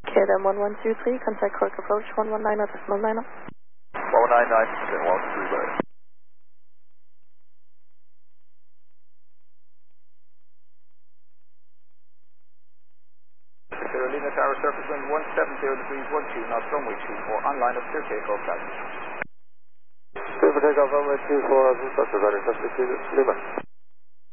KLM 1123, contact Cork approach 119.9. 199.130. Carolina Tower surface wind 170 degrees 12 knots, runway 24, online up clear takeoff, Glasgow. Clear for takeoff, runway 24, as instructed, running traffic to Lima.